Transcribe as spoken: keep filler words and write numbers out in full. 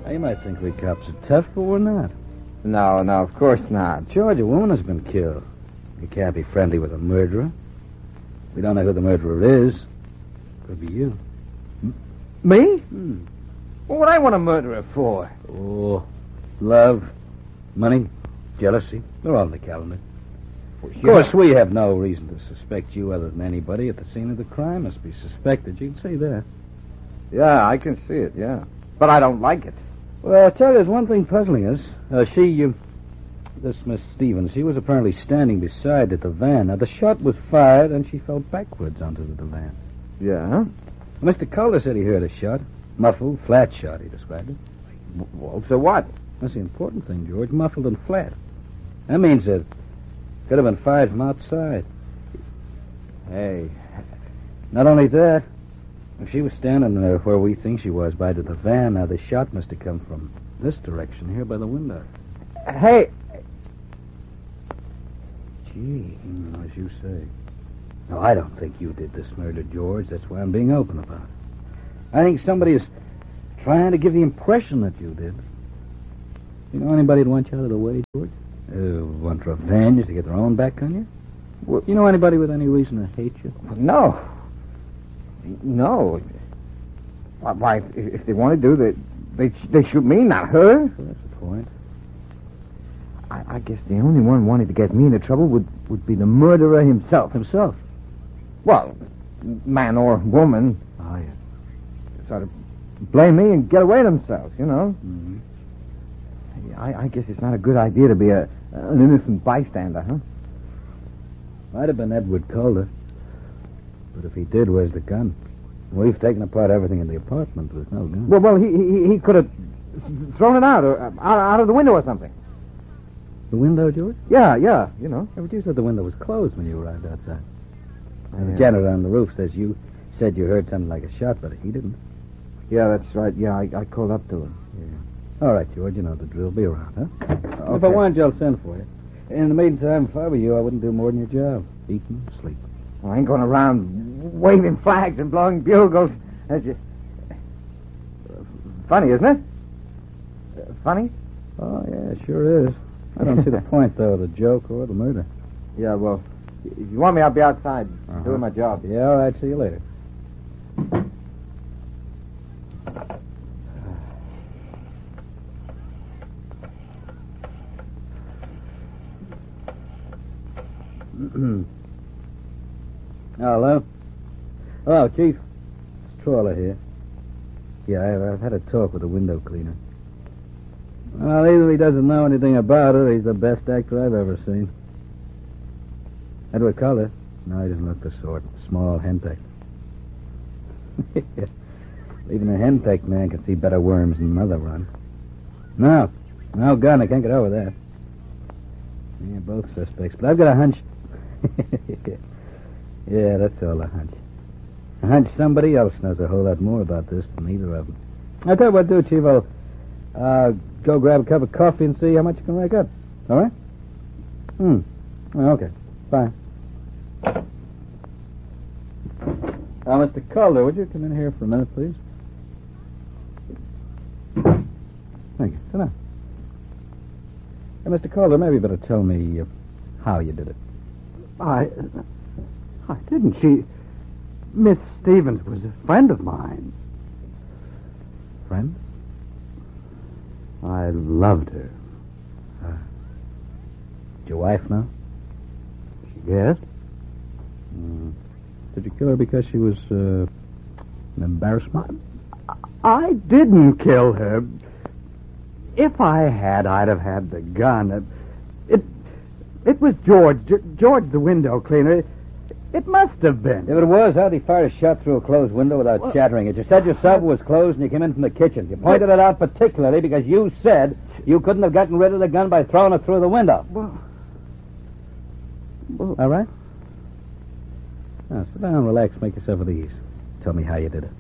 Now, you might think we cops are tough, but we're not. No, no, of course not. George, a woman has been killed. You can't be friendly with a murderer. We don't know who the murderer is. Could be you. M- Me? Hmm. What would I want to murder her for? Oh, love, money, jealousy. They're all in the calendar. Of course, we have no reason to suspect you other than anybody at the scene of the crime must be suspected. You can say that. Yeah, I can see it, yeah. But I don't like it. Well, I'll tell you, there's one thing puzzling us. Uh, she, uh, this Miss Stevens, she was apparently standing beside the van. Now, the shot was fired, and she fell backwards onto the divan. Yeah? Mister Calder said he heard a shot. Muffled, flat shot, he described it. Well, so what? That's the important thing, George. Muffled and flat. That means it could have been fired from outside. Hey. Not only that, if she was standing there where we think she was, by the van, now the shot must have come from this direction here by the window. Hey. Gee, as you say. No, I don't think you did this murder, George. That's why I'm being open about it. I think somebody is trying to give the impression that you did. You know anybody who'd want you out of the way, George? Uh, want revenge to get their own back on you? Well, you know anybody with any reason to hate you? No. No. Why, if, if they want to do that, they, they shoot me, not her. Well, that's the point. I, I guess the only one wanting to get me into trouble would, would be the murderer himself. Himself? Well, man or woman. Oh, yeah. Sort of blame me and get away themselves, you know. Mm-hmm. I, I guess it's not a good idea to be a an innocent bystander, huh? Might have been Edward Calder. But if he did, where's the gun? We've taken apart everything in the apartment. There's no gun. Well, well, he he, he could have thrown it out or uh, out, out of the window or something. The window, George? Yeah, yeah, you know. Yeah, but you said the window was closed when you arrived outside. Yeah. The janitor on the roof says you said you heard something like a shot, but he didn't. Yeah, that's right. Yeah, I, I called up to him. Yeah. All right, George, you know the drill. Be around, huh? Okay. If I wanted you, I'll send for you. In the meantime, if I were you, I wouldn't do more than your job. Eating, sleeping. I ain't going around waving flags and blowing bugles. That's just... Funny, isn't it? Uh, funny? Oh, yeah, sure is. I don't see the point, though, of the joke or the murder. Yeah, well, if you want me, I'll be outside Uh-huh. doing my job. Yeah, all right. See you later. Hello? Hello, Chief. It's Trawler here. Yeah, I've, I've had a talk with the window cleaner. Well, either he doesn't know anything about it, or he's the best actor I've ever seen. Edward Calder? No, he doesn't look the sort. Small, henpecked. Even a henpecked man can see better worms than another run. No, no gun. I can't get over that. Yeah, both suspects. But I've got a hunch. Yeah, that's all a hunch. A hunch somebody else knows a whole lot more about this than either of them. I'll tell you what I'll do, Chief. I'll uh, go grab a cup of coffee and see how much you can rake up. All right? Hmm. Oh, okay. Bye. Uh, Mister Calder, would you come in here for a minute, please? Thank you. Sit down. Hey, Mister Calder, maybe you better tell me uh, how you did it. I... I didn't. She... Miss Stevens was a friend of mine. Friend? I loved her. Uh, your wife now? Yes? Mm. Did you kill her because she was uh, an embarrassment? I didn't kill her. If I had, I'd have had the gun. It it was George. George, the window cleaner. It must have been. If it was, how'd he fire a shot through a closed window without well, shattering it? You said yourself it was closed and you came in from the kitchen. You pointed it out particularly because you said you couldn't have gotten rid of the gun by throwing it through the window. Well, well, all right? Now, sit down, relax, make yourself at ease. Tell me how you did it.